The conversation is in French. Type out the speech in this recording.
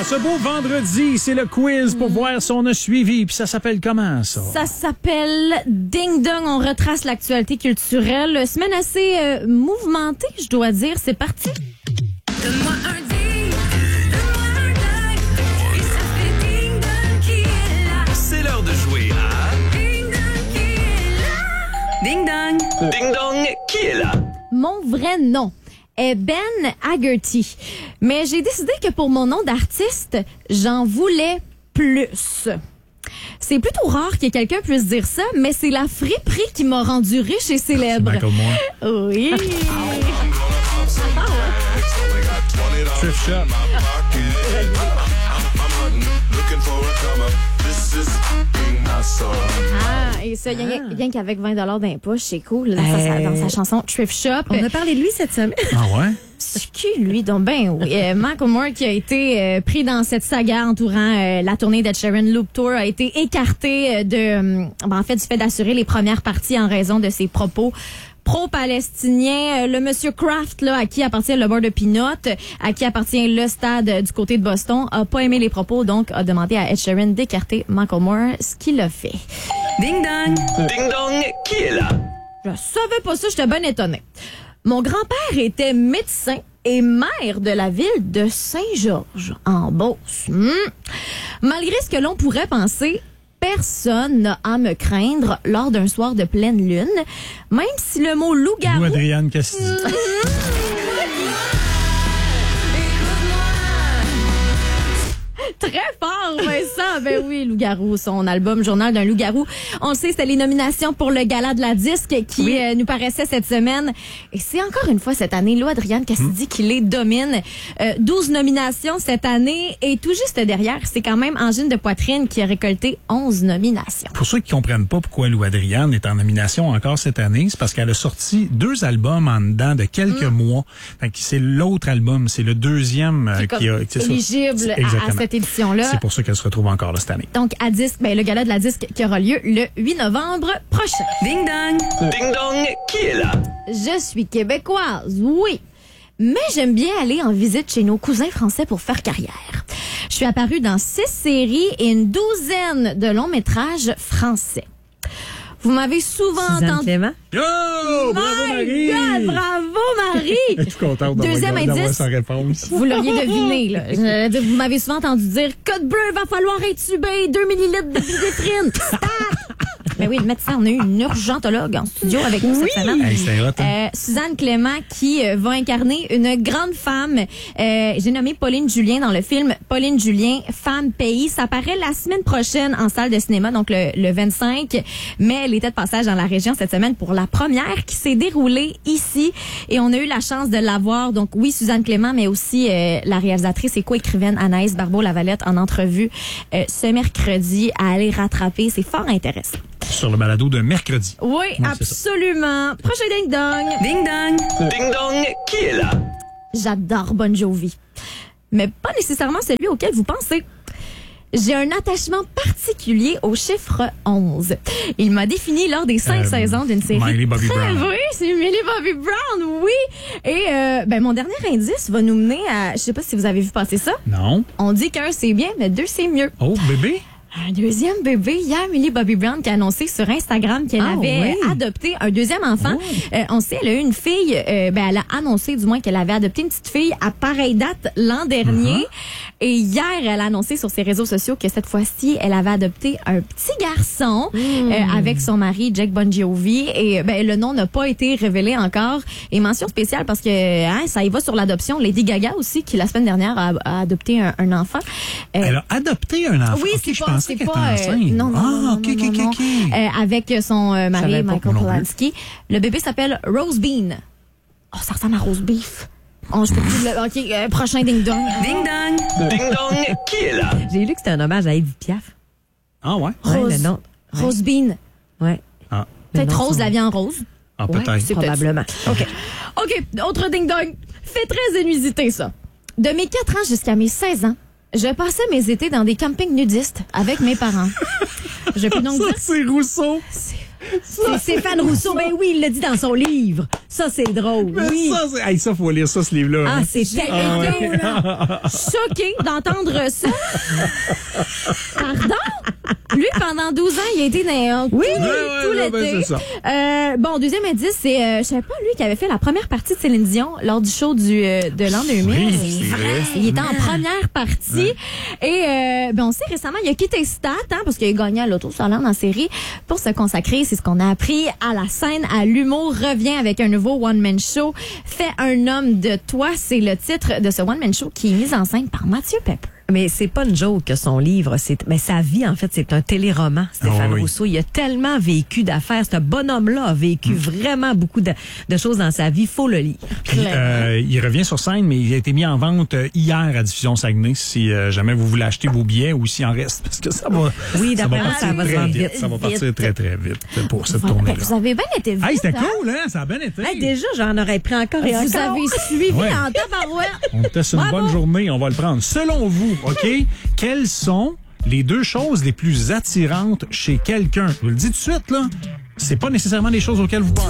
ce beau vendredi, c'est le quiz pour voir si on a suivi. Puis ça s'appelle comment, ça? Ça s'appelle Ding Dong. On retrace l'actualité culturelle. Semaine assez mouvementée, je dois dire. C'est parti. Donne-moi un ding, donne-moi un ding, et ça fait Ding Dong qui est là. C'est l'heure de jouer à Ding Dong qui est là. Ding Dong. Ding Dong, qui est là? Mon vrai nom est Ben Haggerty. Mais j'ai décidé que pour mon nom d'artiste, j'en voulais plus. C'est plutôt rare que quelqu'un puisse dire ça, mais c'est la friperie qui m'a rendu riche et célèbre. Michael Moore. Oui. Thrift Shop. Ah, et ça, rien qu'avec 20 $ d'impôts, c'est cool. Là, dans sa chanson Thrift Shop. On a parlé de lui cette semaine. Ah ouais? C'est qui, lui? Donc, ben oui. Michael Moore, qui a été pris dans cette saga entourant la tournée d'Ed Sheeran Loop Tour, a été écarté du fait d'assurer les premières parties en raison de ses propos pro-palestinien. Le monsieur Kraft, là, à qui appartient le beurre de peanut, à qui appartient le stade du côté de Boston, a pas aimé les propos, donc a demandé à Ed Sheeran d'écarter Michael Moore, ce qu'il a fait. Ding Dong. Ding Dong, qui est là? Je savais pas ça, j'étais bien étonnée. Mon grand-père était médecin et maire de la ville de Saint-Georges, en Beauce. Malgré ce que l'on pourrait penser, personne n'a à me craindre lors d'un soir de pleine lune, même si le mot loup-garou... Nous, Adrienne Cassidy. Très fort, Vincent. Ben oui, Loup-garou, son album Journal d'un loup-garou. On le sait, c'était les nominations pour le Gala de la disque qui nous paraissait cette semaine. Et c'est encore une fois cette année, là, Adrienne Cassidy qui les domine. 12 nominations cette année. Et tout juste derrière, c'est quand même Angine de Poitrine qui a récolté 11 nominations. Pour ceux qui comprennent pas pourquoi Lou Adrienne est en nomination encore cette année, c'est parce qu'elle a sorti 2 albums en dedans de quelques mois. Fait que c'est l'autre album, c'est le deuxième qui a été éligible à cette édition-là. C'est pour ça qu'elle se retrouve encore là cette année. Donc, à disque, le gala de la disque qui aura lieu le 8 novembre prochain. Ding Dong. Ding Dong, qui est là? Je suis québécoise, oui. Mais j'aime bien aller en visite chez nos cousins français pour faire carrière. Je suis apparue dans 6 séries et une douzaine de longs métrages français. Vous m'avez souvent entendu... Clément. Yo! Bravo, Marie! God, bravo, Marie! Je suis contente Deuxième d'avoir indice. sa réponse. Vous l'auriez deviné, là. Vous m'avez souvent entendu dire « Code bleu, va falloir intuber 2 millilitres de bidéprine. » Mais oui, le médecin, on a eu une urgentologue en studio avec nous cette semaine. Hey, c'est hot, hein? Suzanne Clément qui va incarner une grande femme. J'ai nommé Pauline Julien dans le film Pauline Julien, Femme Pays. Ça paraît la semaine prochaine en salle de cinéma, donc le 25. Mais elle était de passage dans la région cette semaine pour la première qui s'est déroulée ici. Et on a eu la chance de la voir. Donc oui, Suzanne Clément, mais aussi la réalisatrice et co-écrivaine Anaïs Barbeau-Lavalette en entrevue ce mercredi à aller rattraper. C'est fort intéressant. Sur le balado de mercredi. Oui, Ouais, absolument. Prochain Ding Dong. Ding Dong. Ding Dong, qui est là? J'adore Bon Jovi. Mais pas nécessairement celui auquel vous pensez. J'ai un attachement particulier au chiffre 11. Il m'a défini lors des 5 saisons d'une série. Miley Bobby très Brown. Oui, c'est Miley Bobby Brown, oui. Et mon dernier indice va nous mener à... Je sais pas si vous avez vu passer ça. Non. On dit qu'un c'est bien, mais 2 c'est mieux. Oh, bébé? Un deuxième bébé. Hier, Miley Bobby Brown qui a annoncé sur Instagram qu'elle avait adopté un deuxième enfant. On sait, elle a eu une fille. Elle a annoncé du moins qu'elle avait adopté une petite fille à pareille date l'an dernier. Et hier, elle a annoncé sur ses réseaux sociaux que cette fois-ci, elle avait adopté un petit garçon avec son mari, Jake Bon Jovi. Et le nom n'a pas été révélé encore. Et mention spéciale parce que ça y va sur l'adoption. Lady Gaga aussi, qui la semaine dernière a adopté un enfant. Elle a adopté un enfant. Oui, Okay, c'est je pas... pensais qu'elle était enceinte. non. OK. Avec son mari, savais pas Michael non plus. Polanski. Le bébé s'appelle Rose Bean. Oh, ça ressemble à Rose Beef. Oh, je peux plus OK, prochain Ding Dong. Ding Dong. Ding Dong, qui est là? J'ai lu que c'était un hommage à Edith Piaf. Ah ouais? Ouais, Rose. le nom. Ouais. Rose Bean. Ouais. Ah, Peut-être nom, Rose, son- la vie en rose. ah Ouais, peut-être. c'est peut-être probablement. OK, autre Ding Dong. Fait très inusité, ça. De mes 4 ans jusqu'à mes 16 ans, je passais mes étés dans des campings nudistes avec mes parents. Je peux donc Ça, dire... c'est Rousseau. C'est Stéphane Rousseau. Ben oui, il l'a dit dans son livre. Ça, c'est drôle. Mais Oui. ça, faut lire ça, ce livre-là. Ah, hein. c'est tellement été choquée d'entendre ça. Pardon? Lui, pendant 12 ans, il a été dans tout l'été. Ben, c'est ça. Bon, deuxième indice, c'est, je savais pas, lui, qui avait fait la première partie de Céline Dion lors du show de l'an 2000. Oui, c'est vrai. Il était en première partie. Et on sait récemment, il a quitté Stat, parce qu'il a gagné à l'Auto Salon en série pour se consacrer, c'est ce qu'on a appris, à la scène, à l'humour, revient avec un nouveau one-man show. Fais un homme de toi, c'est le titre de ce one-man show qui est mis en scène par Mathieu Pepper. Mais c'est pas une joke que son livre, mais sa vie, en fait, c'est un téléroman, Stéphane oui. Rousseau. Il a tellement vécu d'affaires. Ce bonhomme-là a vécu vraiment beaucoup de choses dans sa vie. Faut le lire. Puis, il revient sur scène, mais il a été mis en vente hier à Diffusion Saguenay, si jamais vous voulez acheter vos billets ou s'il en reste, parce que ça va, Oui, ça va d'après moi, partir ça va se très vendre vite. vite. Ça va partir très, très vite pour cette Vous tournée-là. avez bien été vite. Hey, c'était hein? cool, hein? Ça a bien été. Hey, déjà, j'en aurais pris encore et Vous encore. avez suivi Ouais. en tabarouette. On était sur une Bravo. bonne journée, on va le prendre. Selon vous, OK, quelles sont les deux choses les plus attirantes chez quelqu'un? Je vous le dis tout de suite, là. C'est pas nécessairement des choses auxquelles vous pensez.